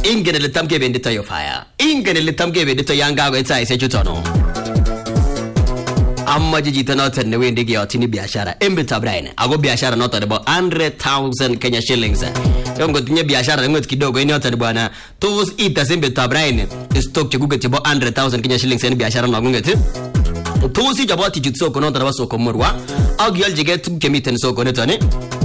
ingen ile tamke bendito yo fire ingen ile tamke bendito yanga go ita ise chutono amma jijita noten ne wende ge otini biashara embe tabraine ago biashara noten bo 100,000 Kenya shillings yongo tinye biashara ngot kidogo ini noten bwana tos ita sembe tabraine stock chiguge tibo 100,000 Kenya shillings ni biashara no ngungeti tosi jabati jitsoko noten ba soko murwa agyal jiget kemiten soko netani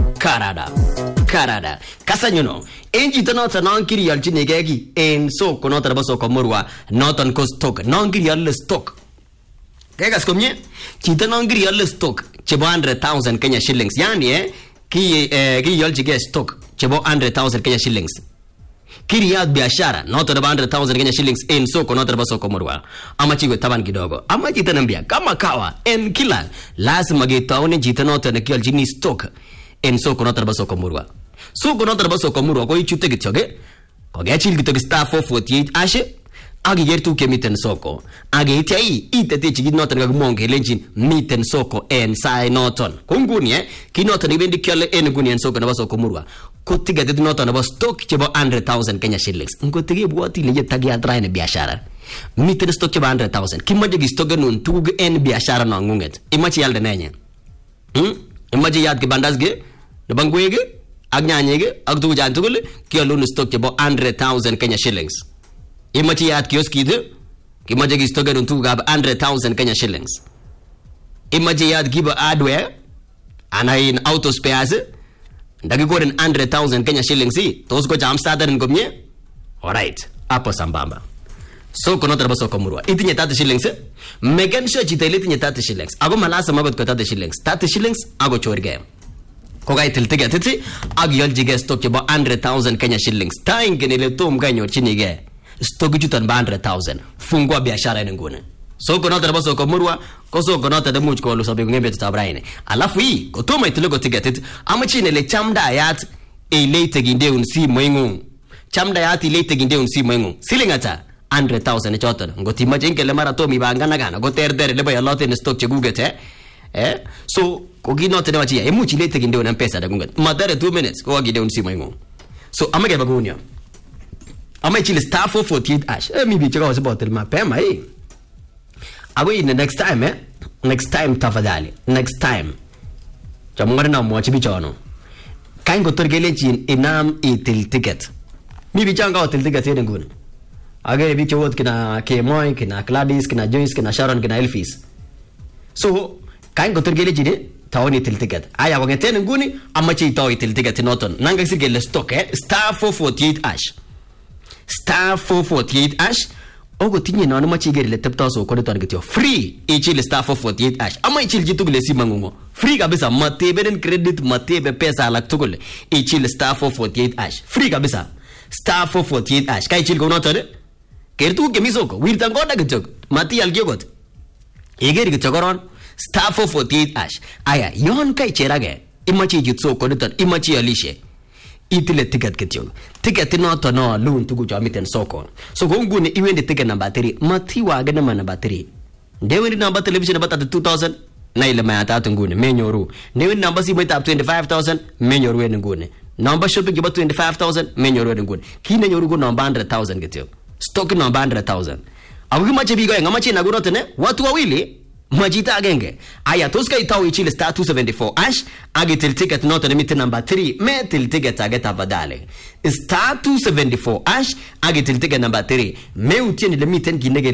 Karada kasanyuno enji tanota nankiri yalchi negegi en soko noten ba soko murwa noten ko stock nankiri yal stock Kegas komye chita nangiri yal stock chebo 100,000 Kenya shillings yani ki yalchi ge stock chebo 100,000 Kenya shillings kiriyat biashara noto na 100,000 Kenya shillings en soko noto na soko murwa ama chigwe taban kidogo ama chita nambia kama kawa en kila lazima gitaone chita noto na kiyalchi ni stock en soko noto na soko murwa soko murwa ko ichute gityoge ko gachil gityoge star 448 ashe agi gertu ke miten soko agi itai itete chigi noton ga monge lenjin miten soko en sai noton kunguni kinoton ibendi kyale en guni en soko na soko murwa kotiga det noton na stock chebo 100,000 Kenya shillings ngotige bwati le tagi atra en biashara miten stock chebo 100,000 kimaje gi stock nun tug en biashara no ngunget imachi yalde nenye imaji yad ke bandasge de bangwege ak nyanyege ak tugu jan tugul kyalo stock chebo 100,000 Kenya shillings imachi yat kioskide kimaje gi stock nun tug 100,000 Kenya shillings imaji yad giba hardware ana in auto spares ndagi goren 100,000 Kenya shillings tos ko jam starter ngomye alright hapo sambamba soko noto soko murwa itinye 30 shillings megen sure chitele itinye 30 shillings ago malasa magot ko 30 shillings ago chorge ko ga itil tiget ag yolji ge stock chebo 100,000 Kenya shillings taingene le tom ganyo chinige stock jutan 100,000 fungua biashara ngone soko noto soko murwa ko soko noto de much ko lo sabe ngembe tutabraine alafu hii ko toma itilo tiget ama chine le chamda yat e late ginde un si moingu chamda yat e late ginde un si moingu silingata 100,000 choton ngoti maje ngele mara to mi bangana gana go terdere le baya lote ne stock chegugete so ko ginote ne wachi e muchi lete ginde un pesa da gungat madare 2 minutes ko ginde un si moingu so amage bagunya ama chile star 448 ash mi bi chega wasabotel mapema ago in the next time tafadhali next time chamngara na mwachi bichono kaingo torgele chin inam itil ticket mi bichanga hotel ticket ene ngune age bichowot kina Kemoy kina Gladys kina Joyce kina Sharon kina Elfis so kaingo torgele chin tawoni itil ticket aya wangeten nguni amachi taw itil ticket noton nanga sigele stock star 448 ash ogo tinye na no machi gere le tepta so ko de ton gitio free ichil star 448 ash ama ichil jitugule si mangungo free kabisa mateberen credit matebe pesa la tugule ichil star 448 ash free kabisa star 448 ash kai ichil gono tade kertu ke misoko wirta ngoda gitio mati algegot egeri gitio goron star 448 ash aya yon kai cherage imachi jitso ko de ton imachi alishe itile ticket noto no loan tugu jamiten soko so gongune iwende ticket number 3 matiwa gana mana number 3 ndewe number television bata 2000 na ile mayata ngune menyoru ndewe number si bata 25,000 menyoru ene ngune number shopping bata 25,000 menyoru ene ngune kine nyoru go number 100,000 getio stock number 100,000 abugi mache bigo ngamache na gurote ne watu wawili majita agenge aya toska itaw ichile star 274 ash agitil ticket noto limit number 3 metil ticket ageta badale star 274 ash agitil ticket number 3 meutien limiten kinege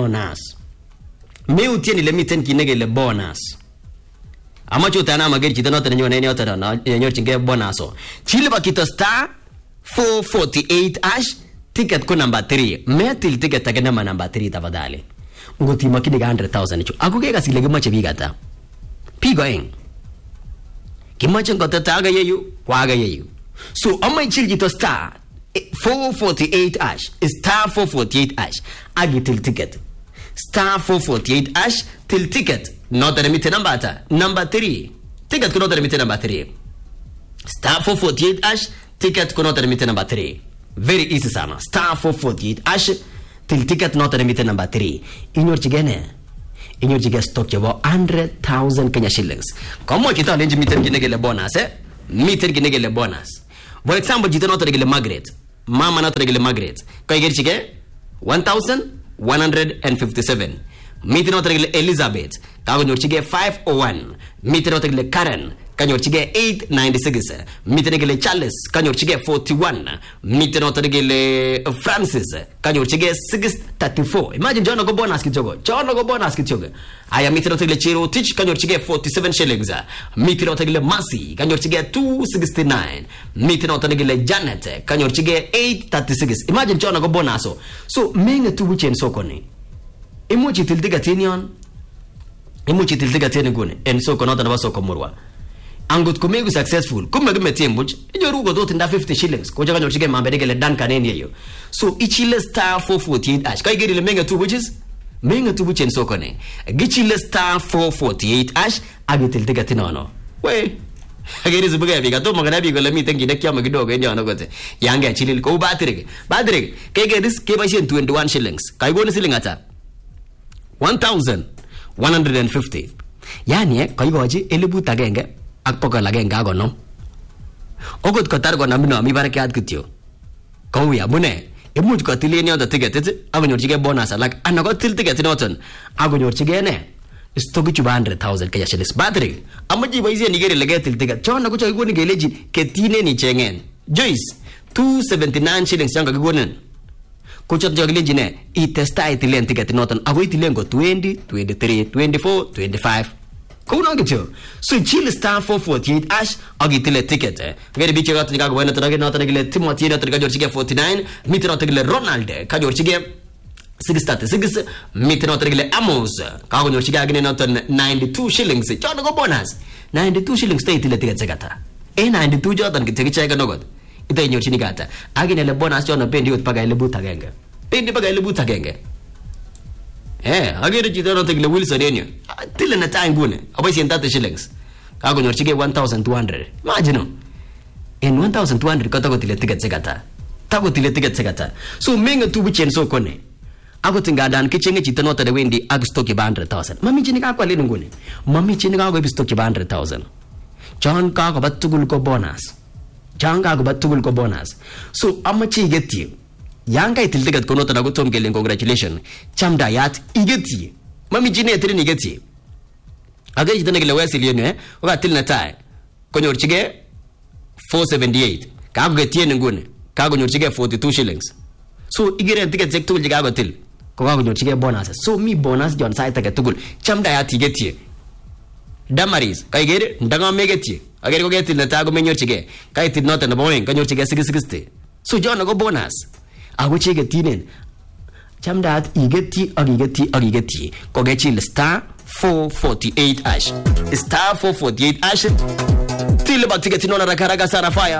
le bonus amacho tana mageri chita noto nyone ne otara na nyor chinge bonuso chile bakito star 448 ash ticket ko number 3 metil ticket agena number 3 tabadale ngoti makini ga 100,000 chu aguge ga silege mache bigata pigoeng kimache ngota aga yeyu kwaga yeyu so amai chilji to star 448 ash star 448 ash agitil ticket star 448 ash til ticket not the meter number 3 ticket ko not the meter number 3 star 448 ash ticket ko not the meter number 3 very easy sana star 448 ash til ticket not the meter number 3 inyor chige stock chebo 100,000 Kenya shillings komo kita lenji meter ginegele bonus meter ginegele bonus for example jita not regele Margaret mama noton nekile Margaret kaikerchige 1157. Miten noton nekile Elizabeth kakonyorchige 501. Miten noton nekile Karen kanyorchige 896. Miten nekile Charles kanyorchige 41. Miten noton nekile Francis kanyorchige 634. Imagine John go bonus kityogo. Aya miten noton nekile Chiro Tich kanyorchige 47 shillings. Miten noton nekile Mercy kanyorchige 269. Miten noton nekile Janet kanyorchige 836. Imagine John go bonus. So menge tubuchen sokoni. Imuchi tiltiga tinion. Imuchi tiltiga tini gune. En soko noton nebo soko murwa. Angot kumegu successful kuma gimetie mbuch inyoru go dot nda 50 shillings ko jaga nyorchige mambede gele dan kaneni yeyo. So ichile star 448 ash kai geri menga two buches en soko ne gichile star 448 ash agitiltiga tinono we ageri zubuga biga to magana bigo le miten gine kyama gidogo enyo no gote yange achilil ko batrige kai geri ke basien 21 shillings kai gone siling ata 1150. Yani kai goji elibut agenge ak pokol agenge akonom. Okot kotar konam no mi barakiat kityo. Kouya bune imuch kotilen yoto ticket akonyorchige bonus alak ana kotil ticket noton akonyorchige ne stock chuba 100,000 Kenya shillings battery amaji boisien igere legetil ticket chona ko chakikoni geleji ketine ni chengen Joyce 279 shillings yanga kikonen ko chot jogleji ne itestai tilen ticket noton akoi tilen go 20 23 24 25 Kuna kityo. So chile star 448 ash agitile ticket. Ngere biche gat ni kagwena tanage noton negile Timothy noton kajorchige 49, miti noton negile Ronald kajorchige 636, miti noton negile Amos kagonyorchige agine noton 92 shillings. Chono go bonus. 92 shillings stay tile ticket segata. 92 jotan kitege nogot. Ita nyorchini gata. Agine le bonus chono pendi ut paga ile buta genge. Agere chito noton kile Wilson enyo. Tile na time gune. Aboisien 30 shillings. Kagonyorchige 1200. Imagine. En 1200 kotako tile ticket segata. So menga tu buchen sokone. Akot ngadan kichenge chito noton wendi ag stock ba 100,000. Mami chini ka kwale ngune. Mami chini ka go stock ba 100,000. John ka ko batugul ko bonus. So amachi geti. Yanga itiltigat kono tana gutom gelen congratulations chamda yat igeti mami jine trini igeti agay jitana gele wasilienu oga tilna tai konyorchige 478 kago getien ngune kago nyorchige 42 shillings so igere ticket sektul jiga go til ko kago nyorchige bonus so mi bonus jon sai taga tugul chamda yat igeti Damaris kay gere ndaga megeti agere ko getil na tago menyorchige kay til nota na boen kanyorchige 660 so jon go bonus Ago chege tinen chamdat igeti ko gechil star 448 ash star 448 ash tile bak ticket nona rakaraga sarafaya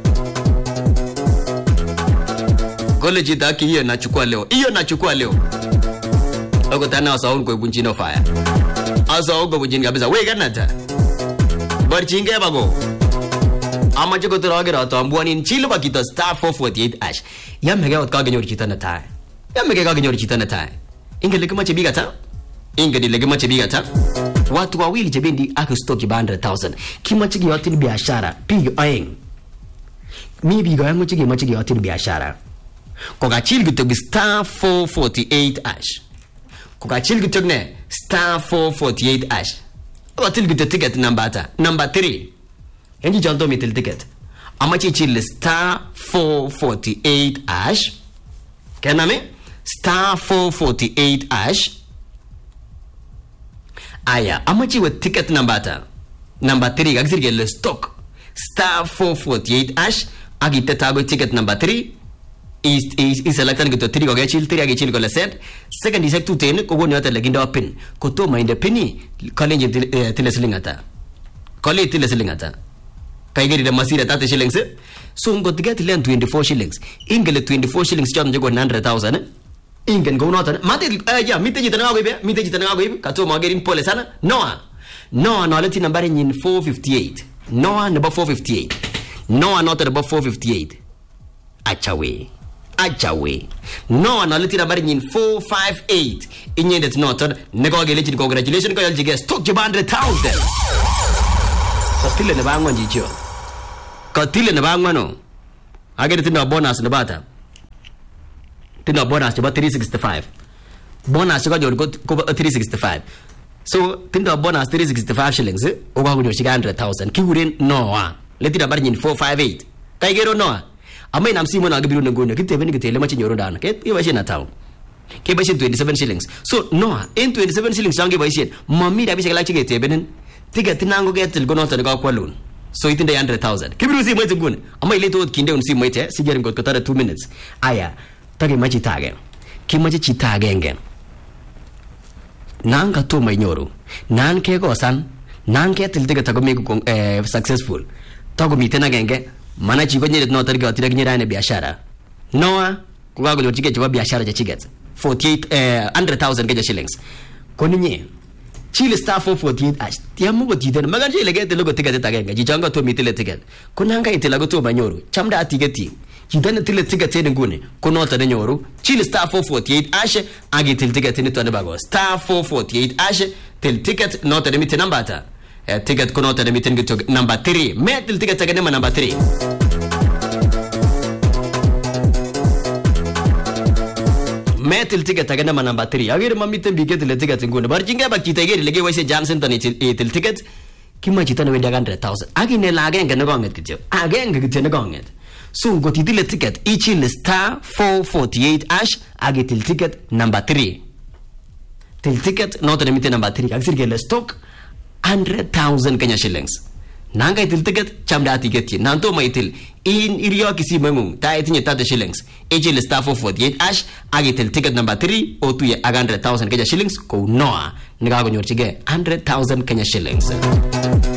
college daki hiyo nachukua leo ago tana saun ko bunjino fire asa ogo bunjin kabisa we ganata barchinge bago Ama jiko turagira to ambuani chilo bakito star 448 ash. Yamege ot kagenyor chita na tai. Ingele kama chebiga ta. Watu wawili chebendi ako stock 100,000. Kima chigi yotin biashara. Pigo aeng. Mi bigo yangu chigi machigi yotin biashara. Koga chili gito star 448 ash. Koga chili gito ne star 448 ash. Koga chili gito ticket number 3. Enji janto mitil ticket. Amachi chile star 448 ash. Kename? Star 448 ash. Aya, amachi with ticket number 3 agzirge le stock. Star 448 ash. Agite tago ticket number 3. Is selected to 3 go chil 3 agchil go le set. Second is to 10 ko woni ata leginda pin. Ko to mind pini college tileslingata. Kaigeri de masira 30 shillings. So ngo ticket len 24 shillings. Ingele 24 shillings chon jogo 100,000. Ingen go not. Mate mite jitana go ibe. Kato magerin pole sana. Noah no leti nambari nyin 458. Noah number 458. Noah not number 458. Achawe. Noah no leti nambari nyin 458. Inye det not nego gele congratulations ko yaljige stock 100,000. Katile ne bangon jicho. Katile ne bangono. agere tindo bonus nebo ata, tindo bonus nebo 365, bonus chekanyor ko 365. So tindo bonus 365 shillings okakonyorchigei 100,000 kikuren Noah letindo barnyin 458 kaikero Noah ama inam simo na kibiru ngone kitebeni kitele machi nyoru ndana keboisien na town keboisien 27 shillings. So Noah in 27 shillings change boisien mami rabishek alak cheketebenen ticket nango ketil konoto nekakwalun. So itinde 100,000 kibiru simo ite ngone ama ile tot kinde un simo ite sigerin kot kotare 2 minutes aya take machi tage kimachi chita agenge nan ka toma inyoru nan ke kosan nan ke til ticket ko mi successful to ko miten agenge mana chi ko nyiret no targa tira kinyira ne biashara Noah ko ga golo ticket chwa biashara cha ticket 100,000 Kenya shillings koninye chile staff 48 ash tiamu ko tiden magan chile ke telo ko ticket agenge ji changa to mitile ticket kunanga itela ko to banyoru chamda ticket jidane tile ticket ne ngune kono ta nyoru chile star 448 ashe agi til ticket ni to ne bago star 448 ashe til ticket no ta remit number ta ticket kono ta remit ngito number 3 me til ticket ta ne number 3 me til ticket ta ne number 3 agir mamite bi get le ticket ngune bar jinga ba kita gere lege wase Johnson tani til ticket kima chitane wenda 100,000 agi ne lage ngene gonget kityo agenge kityo ne gonget. So go to the ticket each in the star 448 ash agi til ticket number 3 til ticket not the meter number 3 agsir gele stock 100,000 Kenya shillings nanga til ticket chamda ticket nanto maitil in iriyo kisi mengung ta itinye 30 shillings each in the star 448 ash agi til ticket number 3 o tuye 100,000 Kenya shillings ko Noah niga go nyorchige 100,000 Kenya shillings.